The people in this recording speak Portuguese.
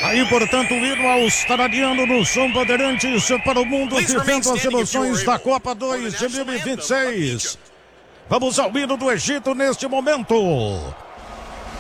Aí, portanto, o hino australiano no som Bandeirantes para o mundo, vivendo as emoções da Copa 2026. Vamos ao hino do Egito neste momento.